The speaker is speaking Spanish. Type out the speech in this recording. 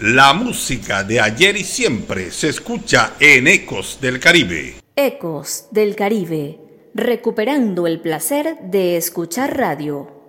La música de ayer y siempre se escucha en Ecos del Caribe. Ecos del Caribe, recuperando el placer de escuchar radio.